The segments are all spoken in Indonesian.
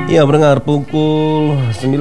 Ya, pendengar, pukul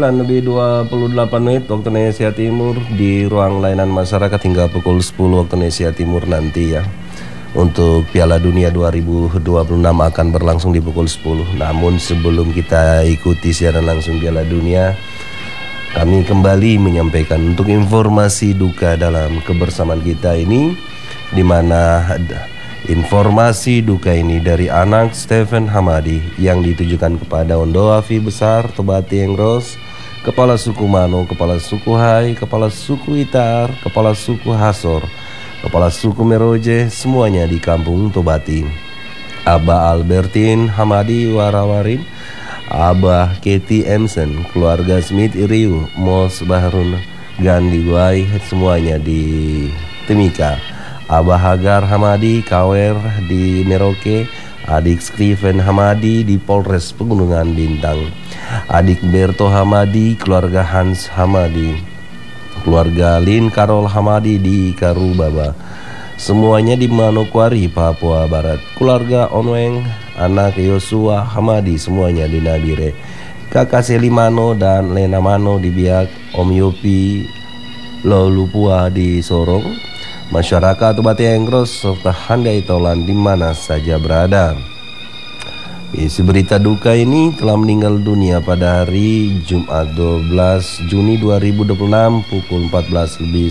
9:28 waktu Indonesia Timur di ruang layanan masyarakat hingga pukul 10 waktu Indonesia Timur nanti ya. Untuk Piala Dunia 2026 akan berlangsung di pukul 10. Namun sebelum kita ikuti siaran langsung Piala Dunia, kami kembali menyampaikan untuk informasi duka dalam kebersamaan kita ini, di mana informasi duka ini dari anak Stephen Hamadi yang ditujukan kepada Ondo Afi Besar, Tobati Engros, Kepala Suku Mano, Kepala Suku Hai, Kepala Suku Itar, Kepala Suku Hasor, Kepala Suku Meroje, semuanya di Kampung Tobati. Abah Albertin Hamadi Warawarin, Abah Keti Emsen, keluarga Smith Iriu, Mos Bahrun Gandhi Guai, semuanya di Timika. Abah Hagar Hamadi Kawer di Merauke, adik Stephen Hamadi di Polres Pegunungan Bintang, adik Berto Hamadi, keluarga Hans Hamadi, keluarga Lin Karol Hamadi di Karubaba, semuanya di Manokwari, Papua Barat, keluarga Onweng, anak Yosua Hamadi, semuanya di Nabire, kakak Seli Mano dan Lena Mano di Biak, Om Yopi Lolupua di Sorong, masyarakat Tobati Engros serta Handai Tolan di mana saja berada. Isi berita duka ini telah meninggal dunia pada hari Jumat 12 Juni 2026 pukul 14:19